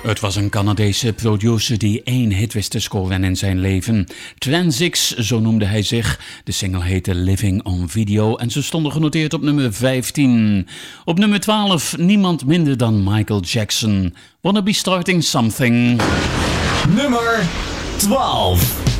Het was een Canadese producer die 1 hit wist te scoren in zijn leven. Transix, zo noemde hij zich. De single heette Living on Video en ze stonden genoteerd op nummer 15. Op nummer 12 niemand minder dan Michael Jackson. Wanna Be Starting Something. Nummer 12.